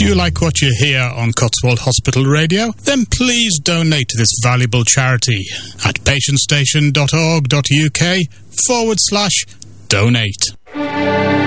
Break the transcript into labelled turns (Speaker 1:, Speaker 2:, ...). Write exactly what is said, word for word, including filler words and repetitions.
Speaker 1: you like what you hear on Cotswold Hospital Radio, then please donate to this valuable charity at patientstation.org.uk forward slash donate.